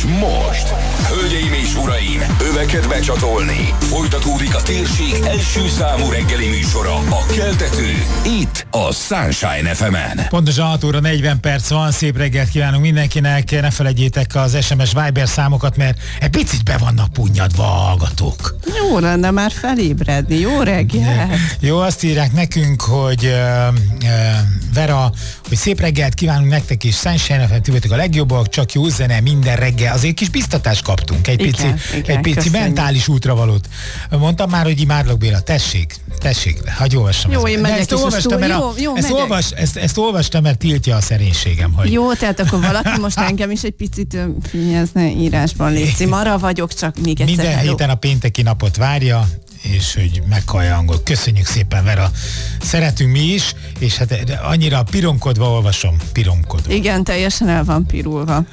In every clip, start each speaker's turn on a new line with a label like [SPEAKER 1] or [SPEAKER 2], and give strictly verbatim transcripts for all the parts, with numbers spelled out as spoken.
[SPEAKER 1] most, hölgyeim és uraim, öveket becsatolni. Folytatódik a térség első számú reggeli műsora, a Keltető, itt a Sunshine ef emen.
[SPEAKER 2] Pontosan hat óra negyven perc van, szép reggelt kívánunk mindenkinek, ne felejtjétek az es em es Viber számokat, mert egy picit be vannak punnyadva a hallgatók.
[SPEAKER 3] Jó lenne már felébredni, jó reggelt.
[SPEAKER 2] Jó, azt írják nekünk, hogy uh, uh, Vera, hogy szép reggelt kívánunk nektek is, Sunshine ef em, ti a legjobbak, csak jó zene minden reggel. Azért kis biztatást kaptunk, egy
[SPEAKER 3] igen,
[SPEAKER 2] pici,
[SPEAKER 3] igen,
[SPEAKER 2] egy pici
[SPEAKER 3] köszönjük.
[SPEAKER 2] Mentális útravalót. Mondtam már, hogy imádlak Béla, tessék, tessék, hagyj olvassam.
[SPEAKER 3] Jó,
[SPEAKER 2] ezt.
[SPEAKER 3] én megyek
[SPEAKER 2] ezt
[SPEAKER 3] is a
[SPEAKER 2] olvastam, mert
[SPEAKER 3] stúdió. Jó,
[SPEAKER 2] ezt,
[SPEAKER 3] megyek.
[SPEAKER 2] olvas, ezt, ezt olvastam, mert tiltja a szerénységem. Hogy...
[SPEAKER 3] Jó, tehát akkor valaki most engem is egy picit figyelzne írásban, létszik. Mara vagyok, csak még egyszer.
[SPEAKER 2] Minden
[SPEAKER 3] hello.
[SPEAKER 2] héten a pénteki napot várja, és hogy meghallja angol. Köszönjük szépen, Vera. Szeretünk mi is, és hát annyira piromkodva olvasom. Piromkodva.
[SPEAKER 3] Igen, teljesen el van pirulva.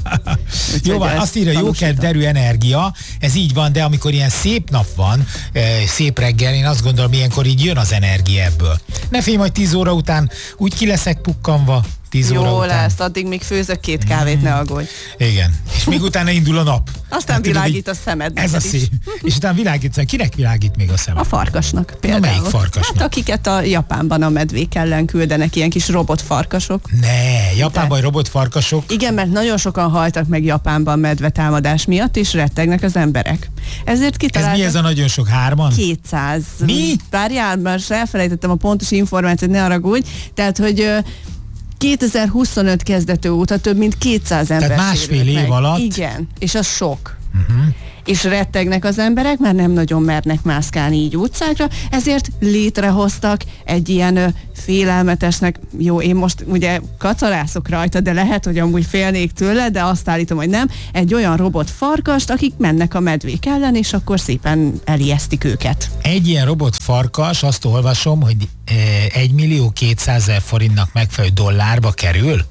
[SPEAKER 2] Jó van, azt írja, jó kedv, derű energia, ez így van, de amikor ilyen szép nap van, szép reggel, én azt gondolom, ilyenkor így jön az energia ebből. Ne félj, majd tíz óra után úgy ki leszek pukkanva, tíz óra
[SPEAKER 3] Jó
[SPEAKER 2] után.
[SPEAKER 3] lesz, addig még főzök két kávét, ne aggódj.
[SPEAKER 2] Igen, és még utána indul a nap.
[SPEAKER 3] Aztán
[SPEAKER 2] Hát,
[SPEAKER 3] világít
[SPEAKER 2] tudod,
[SPEAKER 3] a szemed.
[SPEAKER 2] Ez a szép. És utána világít, kinek világít még a szemed?
[SPEAKER 3] A farkasnak például.
[SPEAKER 2] Na, melyik farkasnak?
[SPEAKER 3] Hát akiket a Japánban a medvék ellen küldenek, ilyen kis robotfarkasok.
[SPEAKER 2] Ne, Japánban robotfarkasok.
[SPEAKER 3] Igen, mert nagyon sokan haltak meg Japánban medvetámadás miatt, és rettegnek az emberek. Ezért kitaláltak...
[SPEAKER 2] Ez mi ez a nagyon sok, hárman?
[SPEAKER 3] kétszáz.
[SPEAKER 2] Mi?
[SPEAKER 3] Várjál, mert elfelejtettem a pontos információt, ne haragudj. Tehát, hogy kétezer-huszonöt kezdető óta több mint kétszáz ember
[SPEAKER 2] Tehát másfél
[SPEAKER 3] sérült
[SPEAKER 2] év
[SPEAKER 3] meg.
[SPEAKER 2] alatt?
[SPEAKER 3] Igen, és az sok.
[SPEAKER 2] Uh-huh.
[SPEAKER 3] És rettegnek az emberek, mert nem nagyon mernek mászkálni így utcákra, ezért létrehoztak egy ilyen ö, félelmetesnek, jó, én most ugye kacarászok rajta, de lehet, hogy amúgy félnék tőle, de azt állítom, hogy nem, egy olyan robot farkast, akik mennek a medvék ellen, és akkor szépen elijesztik őket.
[SPEAKER 2] Egy ilyen robotfarkas, azt olvasom, hogy egy millió kétszázezer forintnak megfelelő dollárba kerül.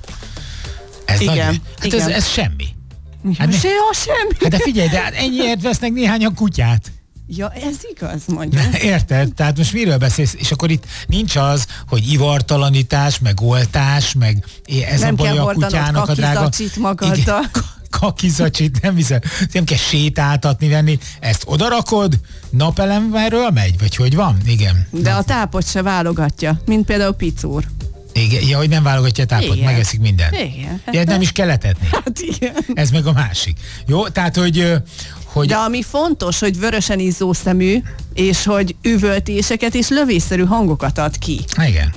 [SPEAKER 2] Ez
[SPEAKER 3] Igen,
[SPEAKER 2] nagy, hát
[SPEAKER 3] igen.
[SPEAKER 2] Ez, ez semmi.
[SPEAKER 3] Hát
[SPEAKER 2] Hát, ne,
[SPEAKER 3] se, semmi.
[SPEAKER 2] hát de figyelj, de hát ennyiért vesznek néhányan kutyát.
[SPEAKER 3] Ja, ez igaz, mondja.
[SPEAKER 2] Érted? Tehát most miről beszélsz? És akkor itt nincs az, hogy ivartalanítás, meg oltás, meg ez
[SPEAKER 3] Nem
[SPEAKER 2] a baj
[SPEAKER 3] kell
[SPEAKER 2] a
[SPEAKER 3] hordanod
[SPEAKER 2] kutyának a drága...
[SPEAKER 3] kakizacsit magaddal.
[SPEAKER 2] Igen, kakizacsit, nem hiszem. Nem kell sétáltatni, venni. Ezt odarakod, napelemről megy? Vagy hogy van? Igen.
[SPEAKER 3] De a tápot se válogatja, mint például Picúr.
[SPEAKER 2] Igen, ja, hogy nem válogatja a tápot,
[SPEAKER 3] Igen.
[SPEAKER 2] megeszik mindent.
[SPEAKER 3] Igen.
[SPEAKER 2] Ja, nem is kell etetni.
[SPEAKER 3] Hát igen.
[SPEAKER 2] Ez meg a másik. Jó, tehát, hogy... hogy
[SPEAKER 3] De ami fontos, hogy vörösen izzó szemű, és hogy üvöltéseket és lövésszerű hangokat ad ki.
[SPEAKER 2] igen.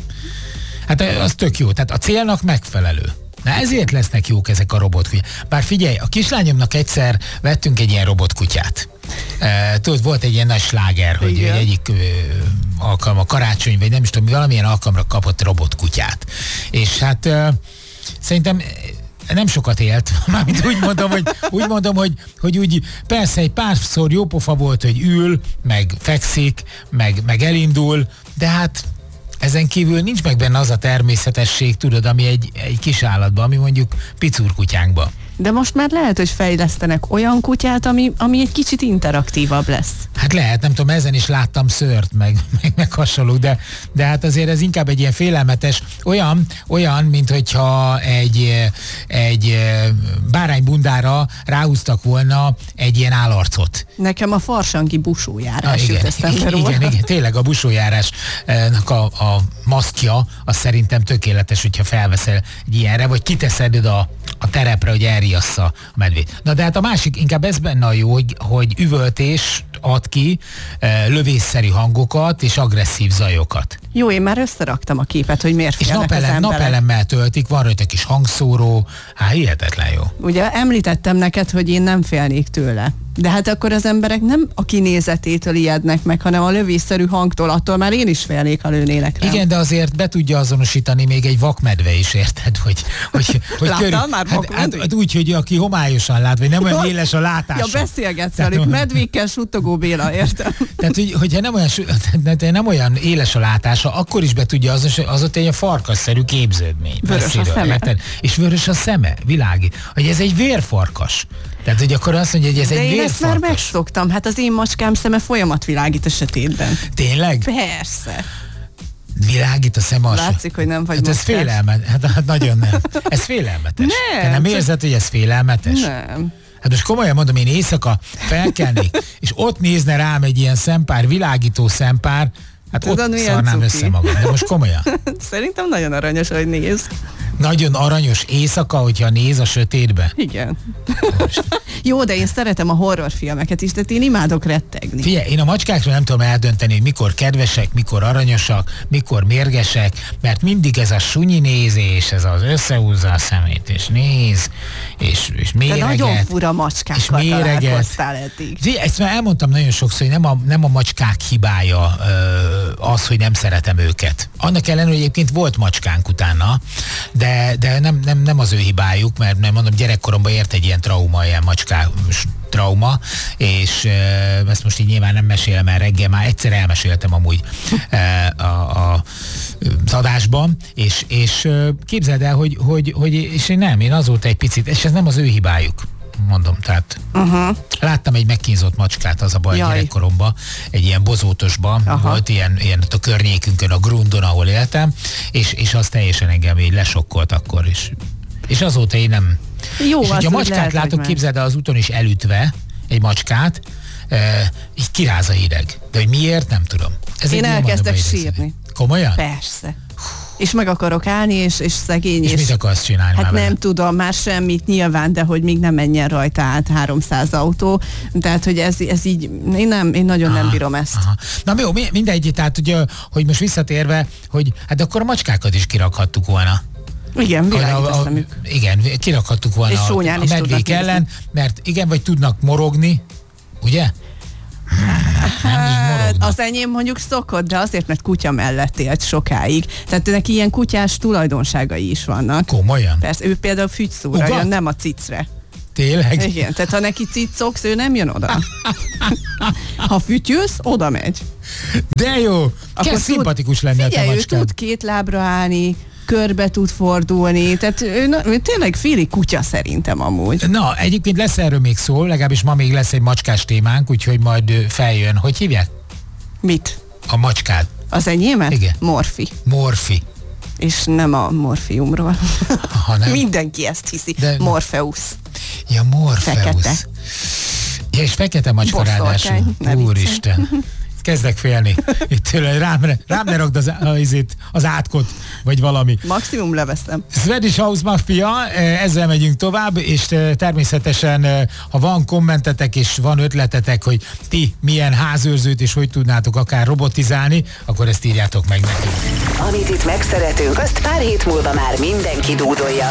[SPEAKER 2] Hát az tök jó. Tehát a célnak megfelelő. Na ezért lesznek jók ezek a robotkutyák. Bár figyelj, a kislányomnak egyszer vettünk egy ilyen robotkutyát. E, tudod, volt egy ilyen nagy sláger, hogy
[SPEAKER 3] Igen.
[SPEAKER 2] egyik ö, alkalma, karácsony, vagy nem is tudom, valamilyen alkalomra kapott robotkutyát. És hát ö, szerintem nem sokat élt, mármint úgy mondom, hogy, úgy mondom, hogy, hogy úgy persze egy párszor jópofa volt, hogy ül, meg fekszik, meg, meg elindul, de hát ezen kívül nincs meg benne az a természetesség, tudod, ami egy, egy kis állatban, ami mondjuk Picúr kutyánkban.
[SPEAKER 3] De most már lehet, hogy fejlesztenek olyan kutyát, ami, ami egy kicsit interaktívabb lesz.
[SPEAKER 2] Hát lehet, nem tudom, ezen is láttam szőrt, meg, meg, meg hasonlók, de, de hát azért ez inkább egy ilyen félelmetes, olyan, olyan, mint hogyha egy, egy báránybundára ráhúztak volna egy ilyen állarcot.
[SPEAKER 3] Nekem a farsangi busójárás
[SPEAKER 2] Ah,
[SPEAKER 3] jut
[SPEAKER 2] igen,
[SPEAKER 3] eszembe róla.
[SPEAKER 2] igen, igen, tényleg a busójárásnak a, a maszkja, az szerintem tökéletes, hogyha felveszel egy ilyenre, vagy kiteszed oda a, a terepre, hogy elriassza a medvét. Na de hát a másik, inkább ez benne a jó, hogy, hogy üvöltés ad ki, lövésszerű hangokat és agresszív zajokat.
[SPEAKER 3] Jó, én már összeraktam a képet, hogy miért
[SPEAKER 2] És
[SPEAKER 3] félnek az
[SPEAKER 2] napelem,
[SPEAKER 3] emberek.
[SPEAKER 2] napelemmel töltik, van rajta kis hangszóró, hát hihetetlen jó.
[SPEAKER 3] Ugye említettem neked, hogy én nem félnék tőle. De hát akkor az emberek nem a kinézetétől ijednek meg, hanem a lövésszerű hangtól, attól már én is félnék, ha lőnének rám.
[SPEAKER 2] Igen, de azért be tudja azonosítani még egy vakmedve is, érted? Hogy, hogy, hogy
[SPEAKER 3] Láttál
[SPEAKER 2] körül-
[SPEAKER 3] már
[SPEAKER 2] hát,
[SPEAKER 3] vakmedvét?
[SPEAKER 2] hát, hát úgy, hogy aki homályosan lát, vagy nem olyan éles a látása.
[SPEAKER 3] Ja, beszélgetsz
[SPEAKER 2] Tehát-
[SPEAKER 3] velük, medvékkel suttogó Béla, értem.
[SPEAKER 2] Tehát, hogy, hogyha nem olyan, su- tehát nem olyan éles a látása, akkor is be tudja azonosítani, az ott egy farkasszerű képződmény.
[SPEAKER 3] Vörös a
[SPEAKER 2] messziről,
[SPEAKER 3] szeme.
[SPEAKER 2] érted? És vörös a szeme, világi. Hogy ez egy vérfarkas. Tehát, hogy akkor azt mondja, hogy ez
[SPEAKER 3] De
[SPEAKER 2] egy
[SPEAKER 3] én ezt már
[SPEAKER 2] vérfarkas.
[SPEAKER 3] megszoktam, hát az én macskám szeme folyamat világít a sötétben.
[SPEAKER 2] Tényleg?
[SPEAKER 3] Persze.
[SPEAKER 2] Világít a szem alsó.
[SPEAKER 3] Látszik, hogy nem vagy
[SPEAKER 2] hát ez
[SPEAKER 3] macskás.
[SPEAKER 2] félelmet, hát, hát nagyon nem. Ez félelmetes.
[SPEAKER 3] Nem,
[SPEAKER 2] Te nem
[SPEAKER 3] csak-
[SPEAKER 2] érzed, hogy ez félelmetes?
[SPEAKER 3] Nem.
[SPEAKER 2] Hát most komolyan mondom, én éjszaka felkelnék, és ott nézne rám egy ilyen szempár, világító szempár, hát
[SPEAKER 3] Tudod,
[SPEAKER 2] ott
[SPEAKER 3] milyen
[SPEAKER 2] szarnám
[SPEAKER 3] cuki?
[SPEAKER 2] össze magam. De most komolyan.
[SPEAKER 3] Szerintem nagyon aranyos, hogy néz.
[SPEAKER 2] Nagyon aranyos éjszaka, hogyha néz a sötétbe.
[SPEAKER 3] Igen. Jó, de én szeretem a horrorfilmeket is, tehát én imádok rettegni.
[SPEAKER 2] Figyelj, én a macskákról nem tudom eldönteni, hogy mikor kedvesek, mikor aranyosak, mikor mérgesek, mert mindig ez a sunyi nézés, ez az összehúzza a szemét, és néz, és, és
[SPEAKER 3] De
[SPEAKER 2] méreget.
[SPEAKER 3] nagyon fura macskákkal
[SPEAKER 2] és méreget.
[SPEAKER 3] találkoztál eddig.
[SPEAKER 2] Figyelj, ezt már elmondtam nagyon sokszor, hogy nem a, nem a macskák hibája ö, az, hogy nem szeretem őket. Annak ellenére, hogy egyébként volt macskánk utána, de, de nem, nem, nem az ő hibájuk, mert nem mondom, gyerekkoromban ért egy ilyen trauma, ilyen macskás trauma, és e, ezt most így nyilván nem mesélem el reggel, már egyszer elmeséltem amúgy e, a, a, az adásban, és, és képzeld el, hogy, hogy, hogy és én nem, én azóta egy picit, és ez nem az ő hibájuk, mondom, tehát uh-huh. láttam egy megkínzott macskát, az a baj gyerekkoromban, egy ilyen bozótosban, uh-huh. volt ilyen, ilyen a környékünkön, a Grundon, ahol éltem, és, és az teljesen engem így lesokkolt akkor is. És azóta én nem...
[SPEAKER 3] Jó,
[SPEAKER 2] és
[SPEAKER 3] az,
[SPEAKER 2] hogy a
[SPEAKER 3] hogy
[SPEAKER 2] macskát
[SPEAKER 3] lehet,
[SPEAKER 2] látok,
[SPEAKER 3] hogy
[SPEAKER 2] képzeld el az úton is elütve, egy macskát, e, így kiráz a hideg. De hogy miért, nem tudom. Ez
[SPEAKER 3] Én
[SPEAKER 2] egy
[SPEAKER 3] elkezdek
[SPEAKER 2] ilyen
[SPEAKER 3] sírni.
[SPEAKER 2] Komolyan?
[SPEAKER 3] Persze. És meg akarok állni, és, és szegény.
[SPEAKER 2] És, és mit akarsz csinálni?
[SPEAKER 3] Hát
[SPEAKER 2] már
[SPEAKER 3] nem
[SPEAKER 2] vele?
[SPEAKER 3] tudom, már semmit nyilván, de hogy még nem menjen rajta át háromszáz autó. Tehát, hogy ez, ez így, én, nem, én nagyon aha, nem bírom ezt.
[SPEAKER 2] Aha. Na jó, mindegy, tehát ugye, hogy most visszatérve, hogy hát akkor a macskákat is kirakhattuk volna.
[SPEAKER 3] Igen, világít
[SPEAKER 2] a,
[SPEAKER 3] a,
[SPEAKER 2] a,
[SPEAKER 3] szemük.
[SPEAKER 2] Igen, kirakhattuk volna
[SPEAKER 3] És
[SPEAKER 2] a, a medvék ellen, mert igen, vagy tudnak morogni, ugye?
[SPEAKER 3] Hát, az enyém mondjuk szokott, de azért, mert kutya mellett élt sokáig. Tehát neki ilyen kutyás tulajdonságai is vannak.
[SPEAKER 2] Komolyan?
[SPEAKER 3] Persze, ő például fügyszóra jön, nem a cicre.
[SPEAKER 2] Tényleg?
[SPEAKER 3] Igen, tehát ha neki cicogsz, ő nem jön oda. Ha fütyülsz, oda megy.
[SPEAKER 2] De jó! Kell szimpatikus lenne a te
[SPEAKER 3] figyelj, ő
[SPEAKER 2] macskám.
[SPEAKER 3] tud két lábra állni, körbe tud fordulni, tehát ő, na, ő tényleg félig kutya szerintem amúgy.
[SPEAKER 2] Na, egyébként lesz erről még szó, legalábbis ma még lesz egy macskás témánk, úgyhogy majd feljön. Hogy hívják?
[SPEAKER 3] Mit?
[SPEAKER 2] A macskát.
[SPEAKER 3] Az enyémet?
[SPEAKER 2] Igen.
[SPEAKER 3] Morfi.
[SPEAKER 2] Morfi.
[SPEAKER 3] És nem a morfiumról.
[SPEAKER 2] Hanem?
[SPEAKER 3] Mindenki ezt hiszi.
[SPEAKER 2] De...
[SPEAKER 3] Morpheus.
[SPEAKER 2] Ja, Morpheus.
[SPEAKER 3] Fekete.
[SPEAKER 2] Ja, és fekete macska ráadásul. Úristen. Kezdek félni. Itt tőle, rám, rám ne rakd az, az, az átkot, vagy valami.
[SPEAKER 3] Maximum leveszem.
[SPEAKER 2] Swedish House Mafia, ezzel megyünk tovább, és természetesen, ha van kommentetek és van ötletetek, hogy ti milyen házőrzőt és hogy tudnátok akár robotizálni, akkor ezt írjátok meg nekünk.
[SPEAKER 4] Amit itt megszeretünk, azt pár hét múlva már mindenki dúdolja.